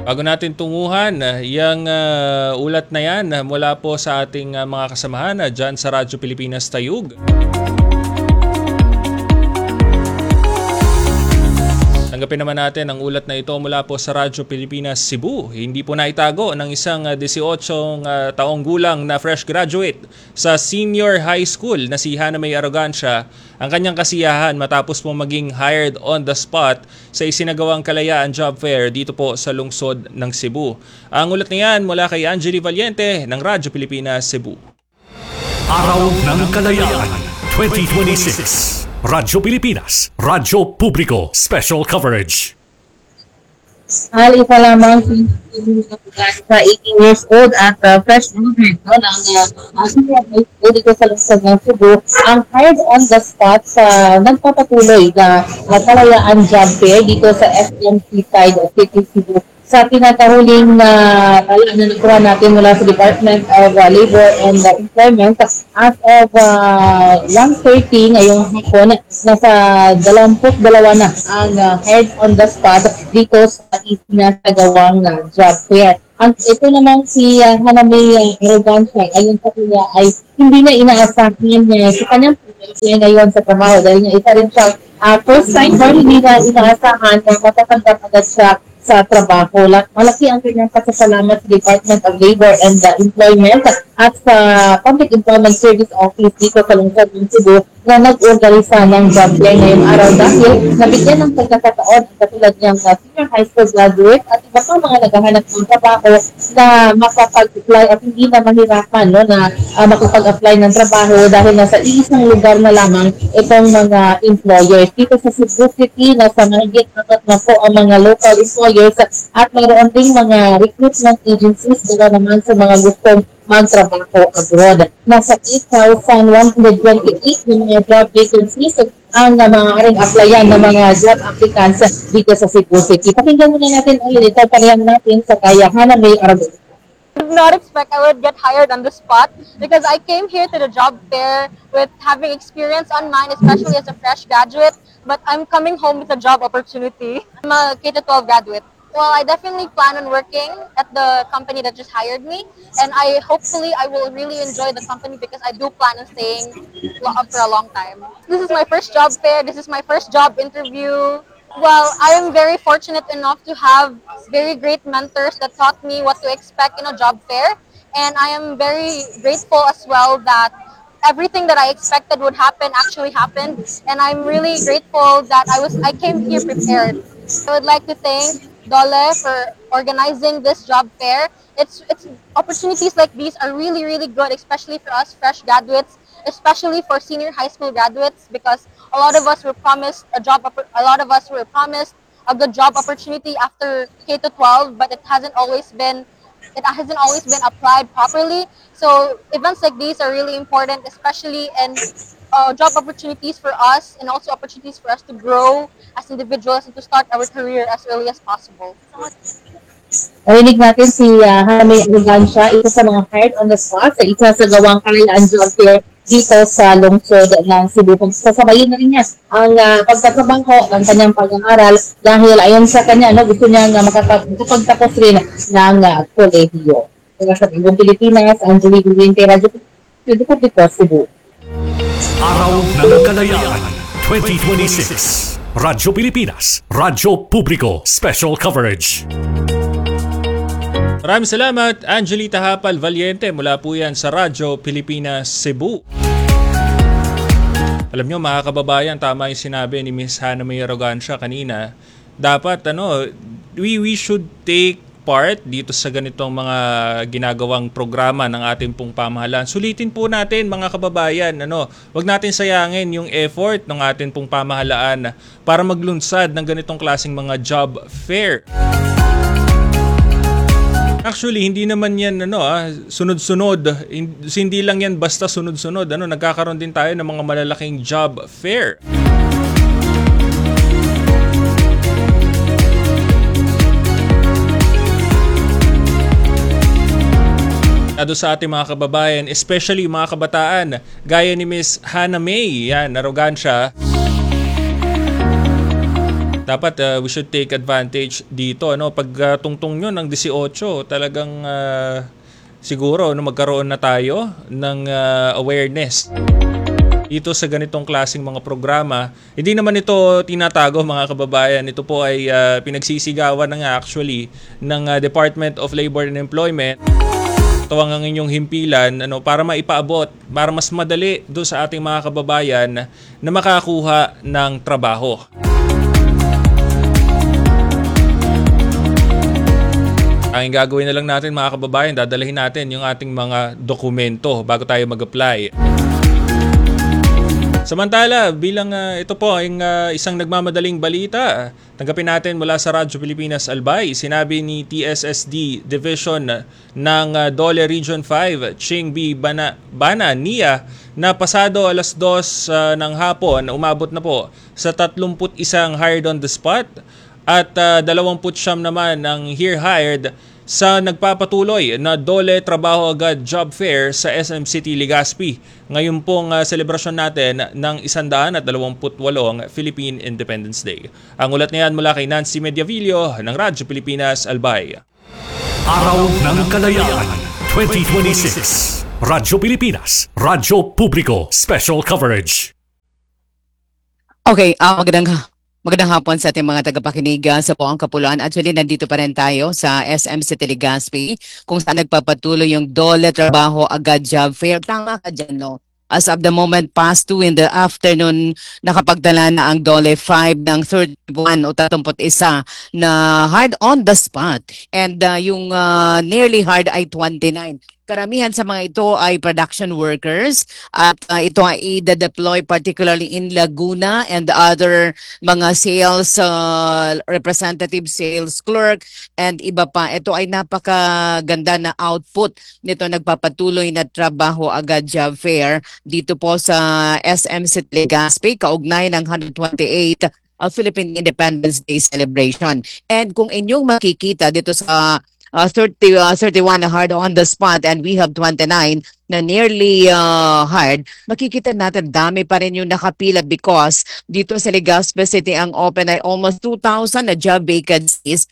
Bago natin tunguhan yung ulat na yan mula po sa ating mga kasamahan dyan sa Radyo Pilipinas Tayug. Tanggapin naman natin ang ulat na ito mula po sa Radyo Pilipinas Cebu. Hindi po naitago ng isang 18 taong gulang na fresh graduate sa senior high school na si Hana May Arrogancia ang kanyang kasiyahan matapos po maging hired on the spot sa isinagawang Kalayaan Job Fair dito po sa lungsod ng Cebu. Ang ulat na yan mula kay Angeli Valiente ng Radyo Pilipinas Cebu. Araw ng Kalayaan 2026. Radyo Pilipinas, Radyo Publiko, Special Coverage. Isa lamang sa 18 years old at fresh graduate ng senior high school dito sa lungsod ng Cebu ang hired on the spot sa nagpapatuloy na Kalayaan Job Fair dito sa SMC side of City Cebu. Sa pinakahuling tala na nakuha natin mula sa Department of Labor and Employment, as of 1:30 ngayong hapon, nasa 22 na ang head on the spot dito sa isinasagawang job fair. Ang ito naman si Hana May Arrogancia, ayon sa kanya ay hindi na inaasahan sa kanyang pagkakas ngayon sa trabaho dahil isa rin siya first time hindi na inaasahan na matatanggap agad siya sa trabaho. Malaki ang kanyang pasasalamat sa Department of Labor and Employment at sa Public Employment Service Office dito sa lungsod ng Cebu na nag-organisa ng job fair ngayong araw dahil nabigyan ng pagkakataon at katulad niyang senior high school graduate at iba pang mga naghahanap ng trabaho na makapag-apply at hindi na mahirapan na makapag-apply ng trabaho dahil nasa isang lugar na lamang itong mga employers. Dito sa Cebu City, nasa mahigit na po ang mga local employers at mayroon ding mga recruitment agencies na naman sa mga gustong magtrabaho abroad. Nasa 8,128 yung mga job vacancies ang maaaring applyan ng mga job applicants dito sa Cebu City. Pakinggan muna natin ulit ito, parehang natin sa kaya Hana May Arrogancia. I did not expect I would get hired on the spot because I came here to the job fair with having experience on mine, especially as a fresh graduate, but I'm coming home with a job opportunity. I'm a K-12 graduate. Well, I definitely plan on working at the company that just hired me, and hopefully I will really enjoy the company because I do plan on staying for a long time. This is my first job fair. This is my first job interview. Well, I am very fortunate enough to have very great mentors that taught me what to expect in a job fair, and I am very grateful as well that everything that I expected would happen actually happened, and I'm really grateful that I came here prepared. I would like to thank Dole for organizing this job fair. It's opportunities like these are really, really good, especially for us fresh graduates, especially for senior high school graduates, because a lot of us were promised a good job opportunity after K-12, but it hasn't always been applied properly. So events like these are really important, especially in job opportunities for us and also opportunities for us to grow as individuals and to start our career as early as possible. Narinig natin si Hana May Arrogancia, isa sa mga hired on the spot sa isa sa gawang Kalayaan Job Fair dito sa lungsod ng Cebu. Sasabayin na rin niya ang pagtatrabaho ng kanyang pag-aaral dahil ayon sa kanya, gusto niya makapagtapos rin ng kolehiyo. Sa Pilipinas, Angeli Valiente, Radyo Publiko, Cebu. Araw ng Kalayaan 2026. Radyo Pilipinas, Radyo Publiko, Special Coverage. Maraming salamat, Angeli Tahapal Valiente, mula po yan sa Radyo Pilipinas Cebu. Alam nyo mga kababayan, tama yung sinabi ni Miss Hana May Arrogancia kanina. Dapat we should take part dito sa ganitong mga ginagawang programa ng ating pong pamahalaan. Sulitin po natin mga kababayan, wag natin sayangin yung effort ng ating pong pamahalaan para maglunsad ng ganitong klaseng mga job fair. Actually, hindi naman yan sunod-sunod. Hindi lang yan basta sunod-sunod. Nagkakaroon din tayo ng mga malalaking job fair. Sa ating mga kababayan, especially mga kabataan, gaya ni Miss Hana May Arrogancia. Dapat we should take advantage dito, ano, pag tungtong nyo ng 18, talagang siguro no, magkaroon na tayo ng awareness dito sa ganitong klaseng mga programa. Hindi naman ito tinatago, mga kababayan. Ito po ay pinagsisigawan na nga actually ng Department of Labor and Employment. Ito ang inyong himpilan, ano, para maipaabot, para mas madali doon sa ating mga kababayan na makakuha ng trabaho. Ang gagawin na lang natin, mga kababayan, dadalhin natin yung ating mga dokumento bago tayo mag-apply. Samantala, bilang ito po ay isang nagmamadaling balita, tanggapin natin mula sa Radyo Pilipinas Albay. Sinabi ni TSSD Division ng Dole Region 5, Ching B. Bana Nia, na pasado alas 2 ng hapon, umabot na po sa 31 hired on the spot at 29 naman ang here hired sa nagpapatuloy na Dole Trabaho Agad Job Fair sa SM City, Legazpi. Ngayon pong selebrasyon natin ng 128 Philippine Independence Day. Ang ulat niyan mula kay Nancy Mediavillo ng Radyo Pilipinas Albay. Araw ng Kalayaan 2026. Radyo Pilipinas, Radyo Publiko, Special Coverage. Okay, magandang hapon sa ating mga tagapakinig sa Buong Kapuluan. Actually, nandito pa rin tayo sa SM City Legazpi kung saan nagpapatuloy yung Dole Trabaho Agad Job Fair. Tama ka dyan, no? As of the moment, past 2 in the afternoon, nakapagdala na ang Dole 5 ng 31 o 31 na hard on the spot. And yung nearly hard ay 29. Karamihan sa mga ito ay production workers at ito ay i-deploy particularly in Laguna and other mga sales representative, sales clerk and iba pa. Ito ay napakaganda na output nito nagpapatuloy na Trabaho Agad Job Fair dito po sa SM City Legazpi, kaugnay ng 128 Philippine Independence Day celebration. And kung inyong makikita dito sa 31 na hard on the spot and we have 29 na nearly hard, makikita natin dami pa rin yung nakapila because dito sa Legazpi City ang open ay almost 2,000 na job vacancies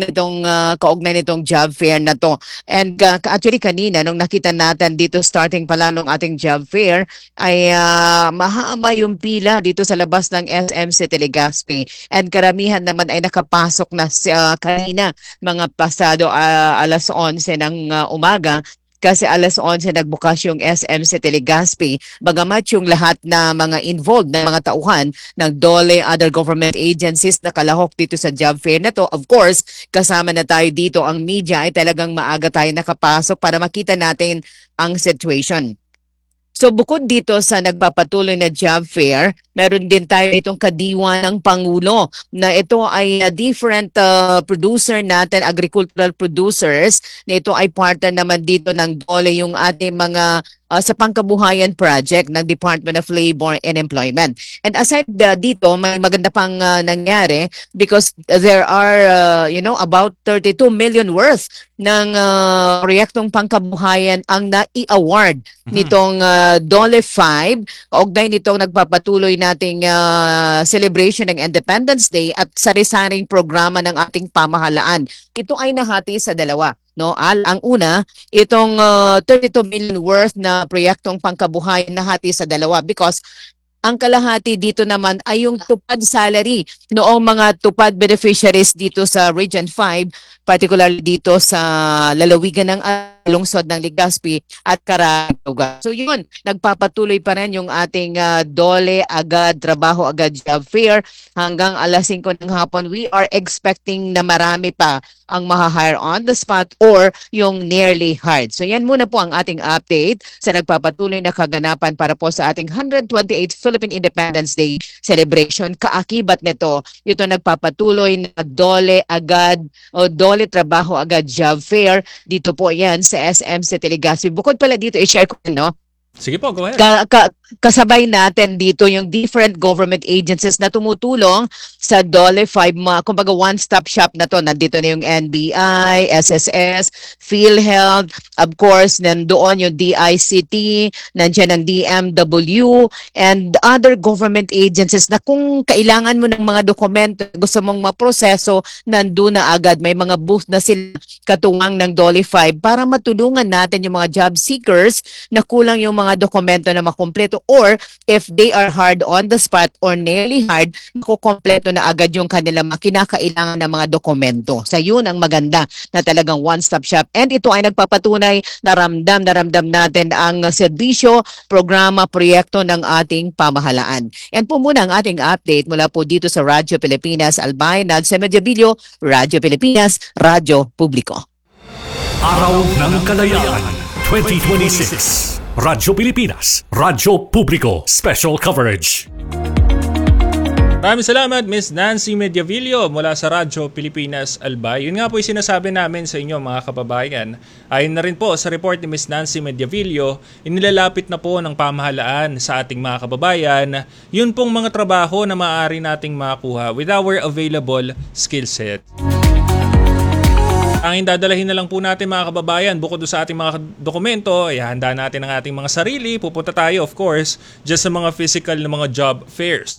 kaugnay nitong job fair na to. And actually kanina nung nakita natin dito starting pala nung ating job fair ay mahaba yung pila dito sa labas ng SM City Legazpi and karamihan naman ay nakapasok na kanina mga pasado alas 11 ng umaga. Kasi alas 11 nagbukas yung SM City Legazpi, bagamat yung lahat na mga involved na mga tauhan ng DOLE, other government agencies na kalahok dito sa job fair na to. Of course, kasama na tayo dito ang media ay talagang maaga tayo nakapasok para makita natin ang situation. So bukod dito sa nagpapatuloy na job fair, meron din tayo itong kadiwa ng Pangulo na ito ay different producer natin, agricultural producers, na ito ay partner naman dito ng DOLE yung ating mga sa pangkabuhayan project ng Department of Labor and Employment. And aside dito, may maganda pang nangyari because there are about 32 million worth ng proyektong pangkabuhayan ang nai-award nitong DOLE 5, kaugnay nitong nagpapatuloy nating celebration ng Independence Day at sari-saring programa ng ating pamahalaan. Ito ay nahati sa dalawa. No, ang una, itong 32 million worth na proyektong pangkabuhayan nahati sa dalawa because ang kalahati dito naman ay yung tupad salary noong mga tupad beneficiaries dito sa Region 5, particularly dito sa lalawigan ng lungsod ng Legazpi at Caraga. So yun, nagpapatuloy pa rin yung ating DOLE Agad, Trabaho Agad Job Fair hanggang alas 5 ng hapon. We are expecting na marami pa ang maha-hire on the spot or yung nearly hired. So yan muna po ang ating update sa nagpapatuloy na kaganapan para po sa ating 128th Philippine Independence Day celebration. Kaakibat nito, ito nagpapatuloy na DOLE Agad o DOLE Trabaho Agad Job Fair. Dito po yan sa SM City Legazpi. Bukod pala dito, i-share ko, no? Sige po, go ahead. Kasabay natin dito yung different government agencies na tumutulong sa DOLE 5, kumbaga one-stop shop na to. Nandito na yung NBI, SSS, PhilHealth, of course, nandoon yung DICT, nandiyan ang DMW, and other government agencies na kung kailangan mo ng mga dokumento, gusto mong maproseso, nandun na agad. May mga booth na sila katuwang ng DOLE 5 para matulungan natin yung mga job seekers na kulang yung mga dokumento na makumpleto, or if they are hard on the spot or nearly hard, makukompleto na agad yung kanilang kinakailangan ng mga dokumento. Sa yun ang maganda na talagang one-stop shop. And ito ay nagpapatunay na ramdam natin ang serbisyo, programa, proyekto ng ating pamahalaan. And po muna ang ating update mula po dito sa Radyo Pilipinas, Albay, Nagse Mediovillo, Radyo Pilipinas, Radyo Publiko. Araw ng Kalayaan 2026. Radyo Pilipinas, Radyo Publiko, Special Coverage. Maraming salamat, Miss Nancy Mediavillo mula sa Radyo Pilipinas Albay. Yun nga po yung sinasabi namin sa inyo mga kababayan. Ayon na rin po sa report ni Miss Nancy Mediavillo, inilalapit na po ng pamahalaan sa ating mga kababayan yun pong mga trabaho na maaari nating makakuha with our available skill set. Ang dadalahin na lang po natin mga kababayan, bukod sa ating mga dokumento, ihanda natin ang ating mga sarili. Pupunta tayo of course just sa mga physical na mga job fairs.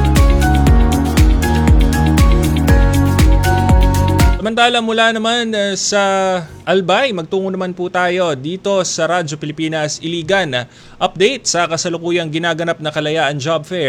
Samantala mula naman sa Albay, magtungo naman po tayo dito sa Radyo Pilipinas Iligan. Update sa kasalukuyang ginaganap na Kalayaan Job Fair